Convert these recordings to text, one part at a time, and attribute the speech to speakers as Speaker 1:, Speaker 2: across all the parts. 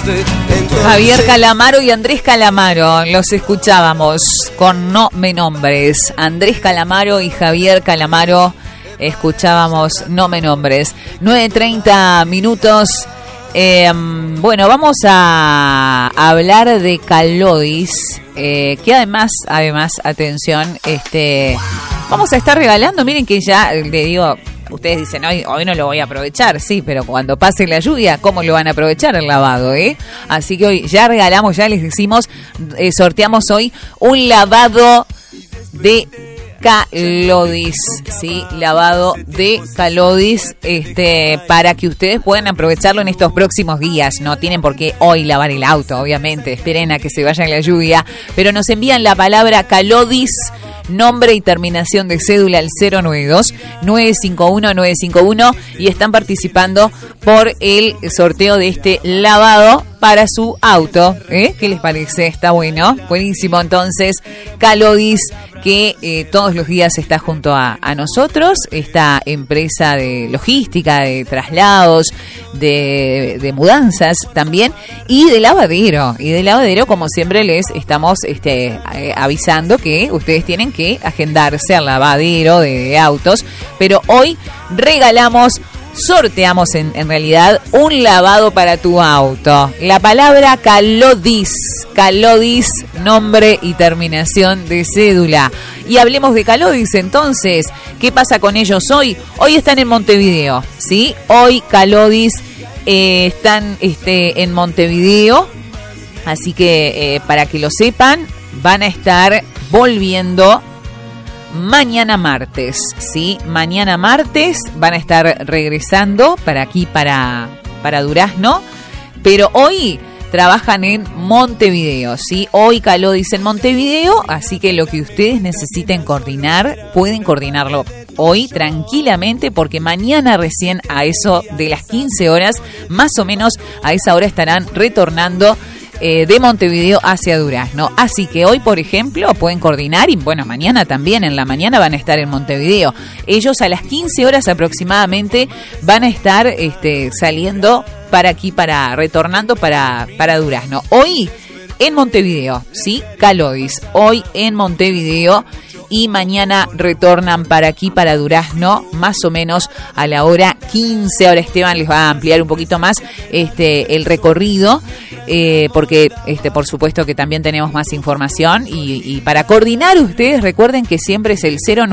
Speaker 1: Javier Calamaro y Andrés Calamaro, los escuchábamos con No Me Nombres. Andrés Calamaro y Javier Calamaro, escuchábamos No Me Nombres. 9:30 minutos. Bueno, vamos a hablar de Calodis, que además, atención, vamos a estar regalando. Miren que ya le digo, ustedes dicen, hoy no lo voy a aprovechar, sí, pero cuando pase la lluvia, ¿cómo lo van a aprovechar el lavado, Así que hoy ya regalamos, ya les decimos, sorteamos hoy un lavado de Calodis, sí, lavado de Calodis, para que ustedes puedan aprovecharlo en estos próximos días. No tienen por qué hoy lavar el auto, obviamente, esperen a que se vaya la lluvia, pero nos envían la palabra Calodis, nombre y terminación de cédula al 092-951-951 y están participando por el sorteo de este lavado para su auto. ¿Qué les parece? Está bueno, buenísimo. Entonces, Calodis, que todos los días está junto a nosotros, esta empresa de logística, de traslados, de mudanzas también, y de lavadero, como siempre les estamos avisando que ustedes tienen que agendarse al lavadero de autos, pero hoy sorteamos en realidad un lavado para tu auto. La palabra Calodis, nombre y terminación de cédula. Y hablemos de Calodis entonces. ¿Qué pasa con ellos hoy? Hoy están en Montevideo, ¿sí? Hoy Calodis están en Montevideo. Así que para que lo sepan, van a estar volviendo mañana martes, ¿sí? Mañana martes van a estar regresando para aquí, para Durazno, pero hoy trabajan en Montevideo, ¿sí? Hoy Calodis en Montevideo, así que lo que ustedes necesiten coordinar, pueden coordinarlo hoy tranquilamente, porque mañana recién a eso de las 15 horas, más o menos a esa hora estarán retornando de Montevideo hacia Durazno. Así que hoy, por ejemplo, pueden coordinar y bueno, mañana también, en la mañana van a estar en Montevideo. Ellos a las 15 horas aproximadamente van a estar saliendo para aquí, retornando para Durazno. Hoy en Montevideo, ¿sí? Calodis, hoy en Montevideo, y mañana retornan para aquí, para Durazno, más o menos a la hora 15. Ahora Esteban les va a ampliar un poquito más el recorrido, porque por supuesto que también tenemos más información, y para coordinar ustedes recuerden que siempre es el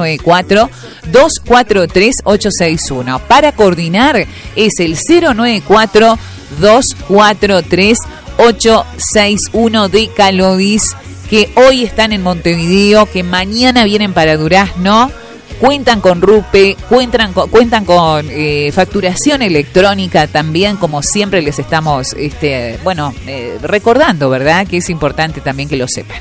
Speaker 1: 094-243-861. Para coordinar es el 094-243-861 de Calodis, que hoy están en Montevideo, que mañana vienen para Durazno. Cuentan con RUPE, cuentan con facturación electrónica también, como siempre les estamos recordando, ¿verdad? Que es importante también que lo sepan.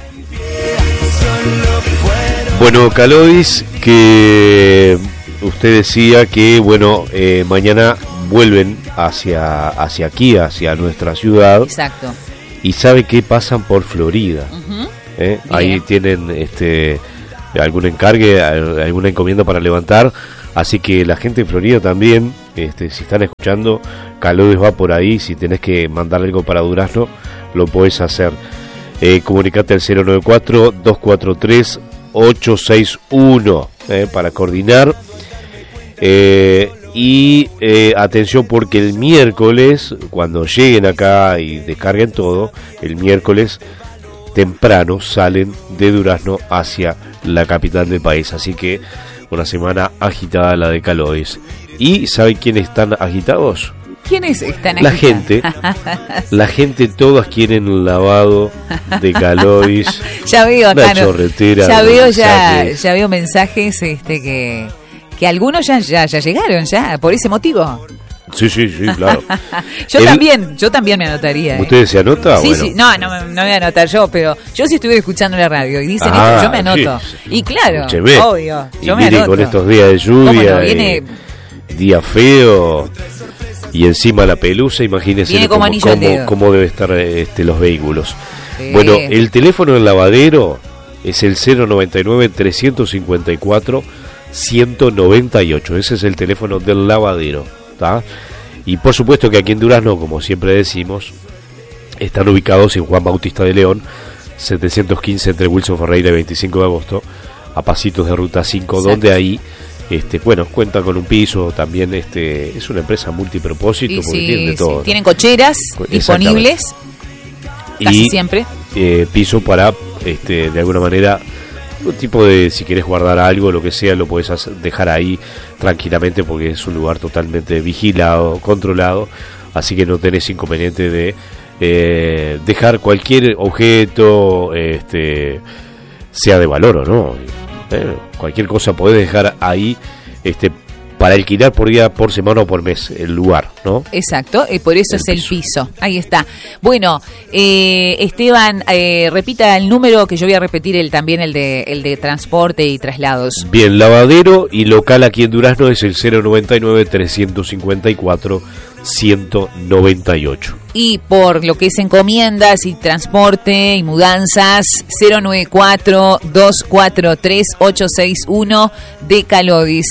Speaker 2: Bueno, Calodis, que usted decía que mañana vuelven hacia aquí, hacia nuestra ciudad.
Speaker 1: Exacto.
Speaker 2: Y sabe que pasan por Florida.
Speaker 1: Uh-huh.
Speaker 2: Ahí tienen algún encargue, alguna encomienda para levantar, así que la gente de Florida también, si están escuchando, Calodis va por ahí. Si tenés que mandar algo para Durazno, lo podés hacer. Comunicate al 094-243-861 para coordinar. Y atención, porque el miércoles, cuando lleguen acá y descarguen todo, el miércoles temprano salen de Durazno hacia la capital del país. Así que una semana agitada la de Calodis. ¿Y saben quiénes están agitados?
Speaker 1: ¿Quiénes están
Speaker 2: agitados? La gente, todas quieren un lavado de Calodis.
Speaker 1: Ya veo acá,
Speaker 2: chorretera.
Speaker 1: Ya veo mensajes que algunos ya llegaron, ya, por ese motivo.
Speaker 2: Sí, claro.
Speaker 1: Yo también me anotaría.
Speaker 2: ¿Ustedes se anota?
Speaker 1: Sí, bueno. Sí, no me voy a anotar yo, pero yo sí estuve escuchando la radio y dicen esto, yo me anoto. Sí. Y claro, escúcheme, obvio, yo me anoto.
Speaker 2: Con estos días de lluvia,
Speaker 1: no, viene...
Speaker 2: día feo, y encima la pelusa, imagínense cómo debe estar los vehículos. Bueno, el teléfono del lavadero es el 099-354-198. Ese es el teléfono del lavadero, ¿tá? Y por supuesto que aquí en Durazno, como siempre decimos, Están ubicados en Juan Bautista de León, 715 entre Wilson Ferreira y 25 de agosto, a pasitos de Ruta 5, exacto, donde ahí cuenta con un piso, también es una empresa multipropósito, porque tienen de todo.
Speaker 1: Sí. Tienen cocheras disponibles casi siempre.
Speaker 2: Piso para, de alguna manera, un tipo de, si quieres guardar algo, lo que sea, lo puedes dejar ahí tranquilamente, porque es un lugar totalmente vigilado, controlado, así que no tenés inconveniente de dejar cualquier objeto, sea de valor o no, cualquier cosa podés dejar ahí, para alquilar por día, por semana o por mes el lugar, ¿no?
Speaker 1: Exacto, por eso es el piso. Ahí está. Bueno, Esteban, repita el número, que yo voy a repetir también el de transporte y traslados.
Speaker 2: Bien, lavadero y local aquí en Durazno es el 099-354-198.
Speaker 1: Y por lo que es encomiendas y transporte y mudanzas, 094-243-861 de Calodis,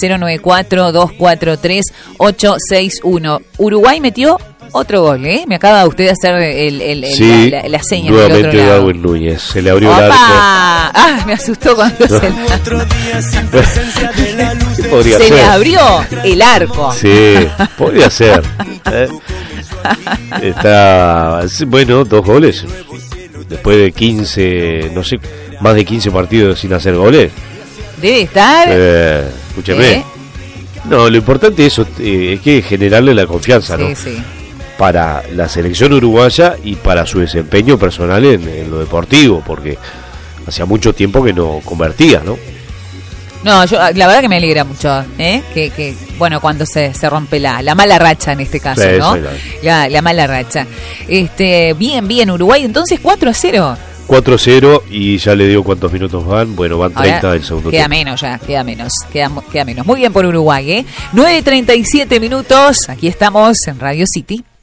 Speaker 1: 094-243-861. Uruguay metió otro gol, ¿eh? Me acaba usted de hacer la seña del otro lado.
Speaker 2: Darwin Núñez, se le abrió el arco.
Speaker 1: Ah, me asustó cuando se le abrió el arco.
Speaker 2: Sí, podría ser. Está, bueno, 2 goles. Después de 15, no sé, más de 15 partidos sin hacer goles.
Speaker 1: Debe estar.
Speaker 2: Escúcheme. No, lo importante es que generarle la confianza, ¿no?
Speaker 1: Sí.
Speaker 2: Para la selección uruguaya y para su desempeño personal en lo deportivo, porque hacía mucho tiempo que no convertía, ¿no?
Speaker 1: No, yo la verdad que me alegra mucho, que bueno, cuando se rompe la mala racha en este caso, sí, ¿no? La mala racha. Bien, Uruguay, entonces 4-0.
Speaker 2: 4-0 y ya le digo cuántos minutos van. Bueno, van 30 ahora, del segundo tiempo.
Speaker 1: Queda menos. Muy bien por Uruguay, 9:37 minutos. Aquí estamos en Radio City.